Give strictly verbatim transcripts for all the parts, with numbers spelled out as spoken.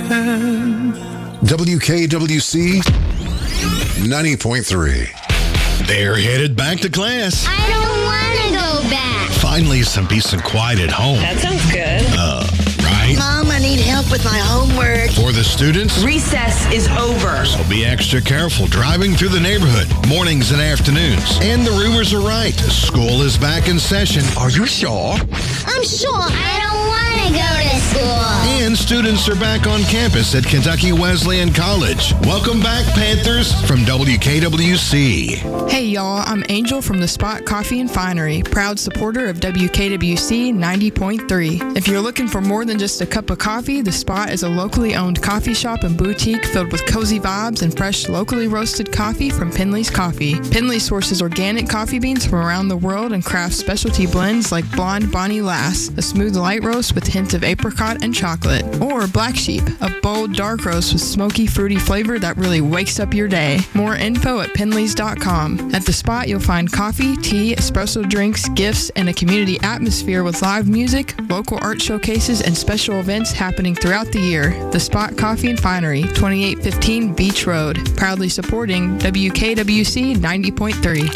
W K W C ninety point three. They're headed back to class. I don't want to go back. Finally, some peace and quiet at home. That sounds good. Uh, right? Mom, I need help with my homework. For the students, Recess is over. so be extra careful driving through the neighborhood, mornings and afternoons. And the rumors are right. School is back in session. Are you sure? I'm sure I don't want to go to school. And students are back on campus at Kentucky Wesleyan College. Welcome back, Panthers, from W K W C. Hey y'all, I'm Angel from The Spot Coffee and Finery, proud supporter of W K W C ninety point three. If you're looking for more than just a cup of coffee, The Spot is a locally owned coffee shop and boutique filled with cozy vibes and fresh, locally roasted coffee from Penley's Coffee. Penley sources organic coffee beans from around the world and crafts specialty blends like Blonde Bonnie Lass, a smooth light roast with hints of apricot and chocolate, or Black Sheep, a bold dark roast with smoky, fruity flavor that really wakes up your day. More info at penleys dot com. At The Spot, you'll find coffee, tea, espresso drinks, gifts, and a community atmosphere with live music, local art showcases, and special events happening throughout the year. The Spot Coffee and Finery, twenty-eight fifteen Beach Road, proudly supporting W K W C ninety point three.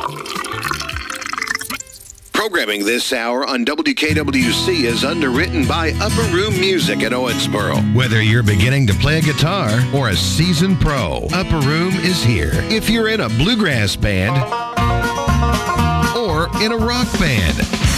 Programming this hour on W K W C is underwritten by Upper Room Music at Owensboro. Whether you're beginning to play a guitar or a seasoned pro, Upper Room is here. If you're in a bluegrass band or in a rock band,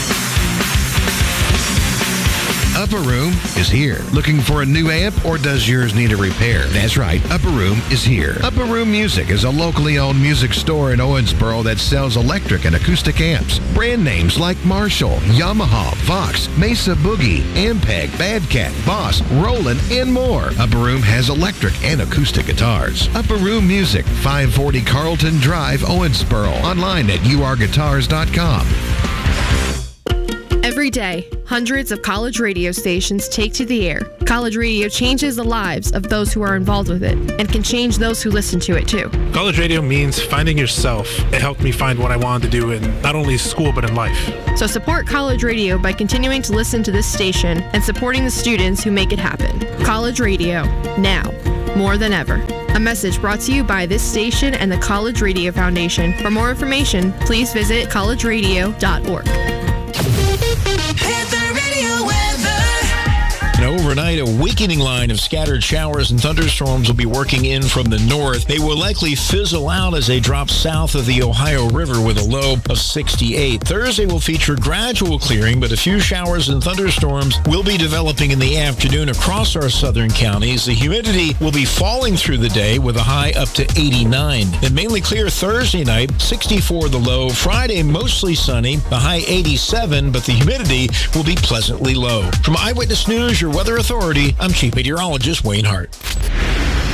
Upper Room is here. Looking for a new amp, or does yours need a repair? That's right, Upper Room is here. Upper Room Music is a locally owned music store in Owensboro that sells electric and acoustic amps. Brand names like Marshall, Yamaha, Vox, Mesa Boogie, Ampeg, Badcat, Boss, Roland, and more. Upper Room has electric and acoustic guitars. Upper Room Music, five forty Carlton Drive, Owensboro. Online at U R guitars dot com. Every day, hundreds of college radio stations take to the air. College radio changes the lives of those who are involved with it and can change those who listen to it too. College radio means finding yourself. It helped me find what I wanted to do in not only school but in life. So support college radio by continuing to listen to this station and supporting the students who make it happen. College radio, now, more than ever. A message brought to you by this station and the College Radio Foundation. For more information, please visit college radio dot org. And overnight, a weakening line of scattered showers and thunderstorms will be working in from the north. They will likely fizzle out as they drop south of the Ohio River with a low of sixty-eight. Thursday will feature gradual clearing, but a few showers and thunderstorms will be developing in the afternoon across our southern counties. The humidity will be falling through the day with a high up to eighty-nine. Then mainly clear Thursday night, sixty-four the low. Friday, mostly sunny, the high eighty-seven, but the humidity will be pleasantly low. From Eyewitness News, your weather authority, I'm Chief Meteorologist Wayne Hart.